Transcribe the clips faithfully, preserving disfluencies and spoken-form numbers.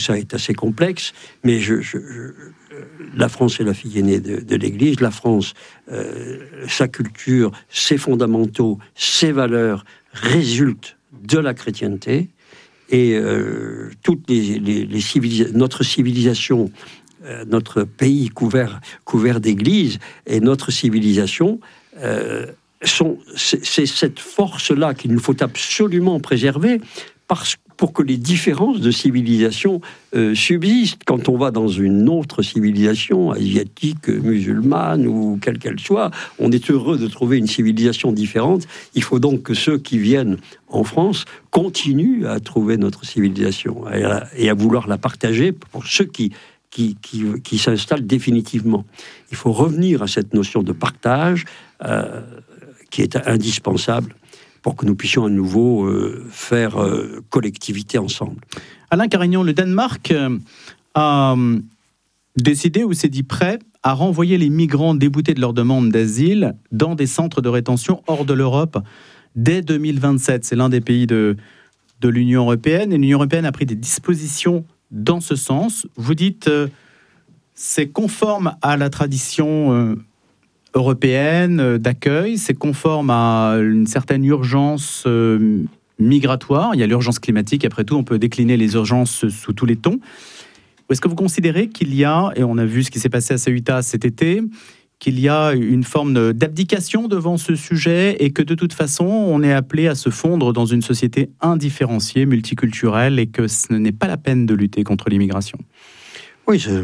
Ça est assez complexe, mais je, je, je, la France est la fille aînée de, de l'Église. La France, euh, sa culture, ses fondamentaux, ses valeurs résultent de la chrétienté. Et euh, toutes les, les, les civilisa- notre civilisation, euh, notre pays couvert, couvert d'églises et notre civilisation, euh, sont, c'est, c'est cette force-là qu'il nous faut absolument préserver parce que pour que les différences de civilisation euh, subsistent. Quand on va dans une autre civilisation, asiatique, musulmane ou quelle qu'elle soit, on est heureux de trouver une civilisation différente. Il faut donc que ceux qui viennent en France continuent à trouver notre civilisation et à, et à vouloir la partager pour ceux qui, qui, qui, qui s'installent définitivement. Il faut revenir à cette notion de partage euh, qui est indispensable pour que nous puissions à nouveau euh, faire euh, collectivité ensemble. Alain Carignan, le Danemark euh, a euh, décidé ou s'est dit prêt à renvoyer les migrants déboutés de leur demande d'asile dans des centres de rétention hors de l'Europe dès deux mille vingt-sept. C'est l'un des pays de, de l'Union européenne et l'Union européenne a pris des dispositions dans ce sens. Vous dites euh, c'est conforme à la tradition euh, européenne d'accueil, c'est conforme à une certaine urgence euh, migratoire. Il y a l'urgence climatique, après tout, on peut décliner les urgences sous tous les tons. Est-ce que vous considérez qu'il y a, et on a vu ce qui s'est passé à Ceuta cet été, qu'il y a une forme d'abdication devant ce sujet et que de toute façon, on est appelé à se fondre dans une société indifférenciée, multiculturelle et que ce n'est pas la peine de lutter contre l'immigration? Oui, c'est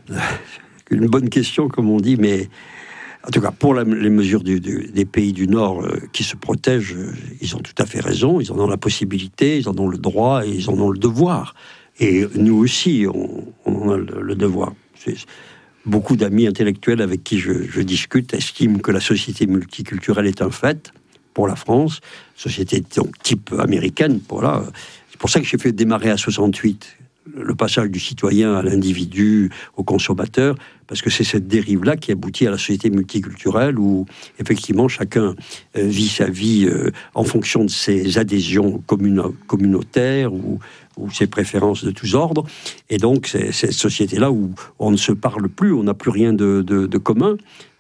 une bonne question, comme on dit, mais en tout cas, pour la, les mesures du, du, des pays du Nord euh, qui se protègent, euh, ils ont tout à fait raison, ils en ont la possibilité, ils en ont le droit et ils en ont le devoir. Et nous aussi, on, on en a le, le devoir. C'est, beaucoup d'amis intellectuels avec qui je, je discute estiment que la société multiculturelle est un fait pour la France, société donc type américaine. Voilà. C'est pour ça que j'ai fait démarrer à soixante-huit le passage du citoyen à l'individu, au consommateur, parce que c'est cette dérive-là qui aboutit à la société multiculturelle où, effectivement, chacun euh, vit sa vie euh, en fonction de ses adhésions communo- communautaires ou, ou ses préférences de tous ordres. Et donc, c'est, c'est cette société-là où on ne se parle plus, on n'a plus rien de, de, de commun.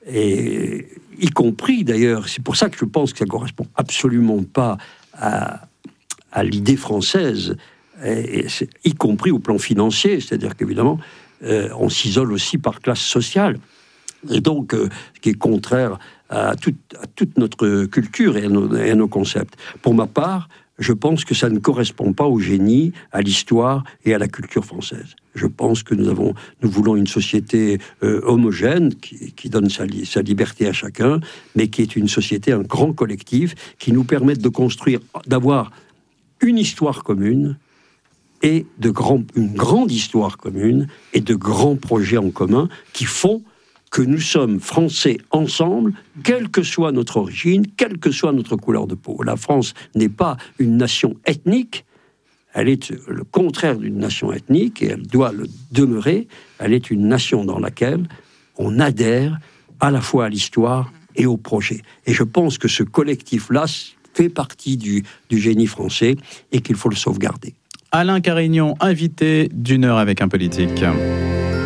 Et y compris, d'ailleurs, c'est pour ça que je pense que ça ne correspond absolument pas à, à l'idée française, et y compris au plan financier, c'est-à-dire qu'évidemment, euh, on s'isole aussi par classe sociale. Et donc, euh, ce qui est contraire à, tout, à toute notre culture et à, nos, et à nos concepts. Pour ma part, je pense que ça ne correspond pas au génie, à l'histoire et à la culture française. Je pense que nous, avons, nous voulons une société euh, homogène, qui, qui donne sa, sa liberté à chacun, mais qui est une société, un grand collectif, qui nous permette de construire, d'avoir une histoire commune, et de grand, une grande histoire commune et de grands projets en commun qui font que nous sommes Français ensemble, quelle que soit notre origine, quelle que soit notre couleur de peau. La France n'est pas une nation ethnique, elle est le contraire d'une nation ethnique et elle doit le demeurer. Elle est une nation dans laquelle on adhère à la fois à l'histoire et au projet. Et je pense que ce collectif-là fait partie du, du génie français et qu'il faut le sauvegarder. Alain Carignan, invité d'une heure avec un politique.